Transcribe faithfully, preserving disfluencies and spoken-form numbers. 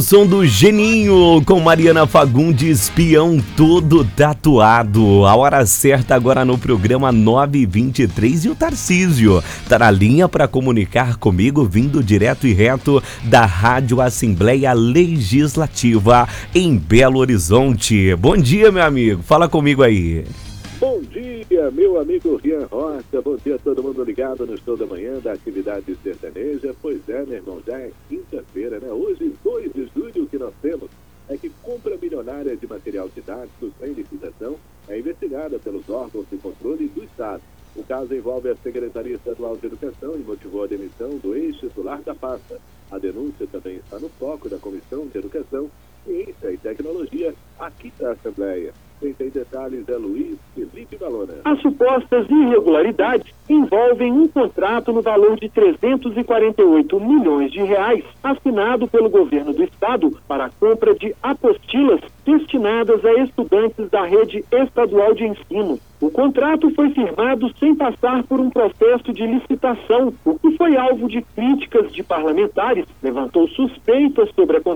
Som do Geninho com Mariana Fagundes, peão todo tatuado. A hora certa agora no programa nove e vinte e três e o Tarcísio tá na linha para comunicar comigo, vindo direto e reto da Rádio Assembleia Legislativa em Belo Horizonte. Bom dia, meu amigo, fala comigo aí. Bom dia, meu amigo Rian Rocha, bom dia a todo mundo ligado no Show da Manhã da Atividade Sertaneja. Pois é, meu irmão, já é quinta-feira, né? Hoje, dois de julho, o que nós temos é que compra milionária de material didático sem licitação é investigada pelos órgãos de controle do Estado. O caso envolve a Secretaria Estadual de Educação e motivou a demissão do ex-titular da pasta. A denúncia também está no foco da Comissão de Educação, Ciência e Tecnologia aqui da Assembleia. Quem tem detalhes é Luiz Felipe Balona. As supostas irregularidades envolvem um contrato no valor de trezentos e quarenta e oito milhões de reais, assinado pelo governo do estado para a compra de apostilas destinadas a estudantes da rede estadual de ensino. O contrato foi firmado sem passar por um processo de licitação, o que foi alvo de críticas de parlamentares, levantou suspeitas sobre a